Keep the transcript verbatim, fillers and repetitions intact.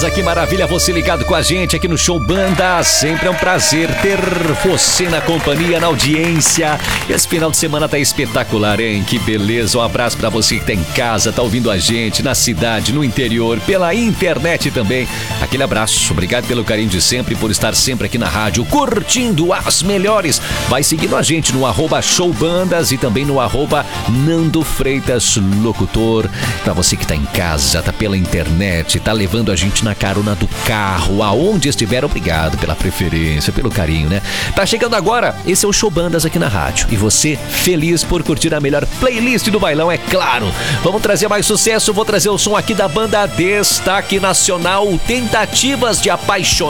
beleza, que maravilha você ligado com a gente aqui no Show Banda. Sempre é um prazer ter você na companhia, na audiência. Esse final de semana tá espetacular, hein? Que beleza, um abraço pra você que tá em casa, tá ouvindo a gente na cidade, no interior, pela internet também. Aquele abraço, obrigado pelo carinho de sempre, por estar sempre aqui na rádio, curtindo as melhores. Vai seguindo a gente no arroba showbandas e também no arroba Nando Freitas Locutor. Pra você que tá em casa, tá pela internet, tá levando a gente na carona do carro, aonde estiver, obrigado pela preferência, pelo carinho, né? Tá chegando agora, esse é o Show Bandas aqui na rádio. E você, feliz por curtir a melhor playlist do bailão, é claro. Vamos trazer mais sucesso, vou trazer o som aqui da banda Destaque Nacional, Tentativas de Apaixonar.